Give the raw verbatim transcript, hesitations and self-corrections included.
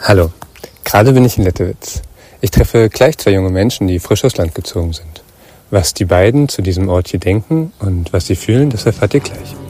Hallo, gerade bin ich in Lettewitz. Ich treffe gleich zwei junge Menschen, die frisch aus Land gezogen sind. Was die beiden zu diesem Ort hier denken und was sie fühlen, das erfahrt ihr gleich.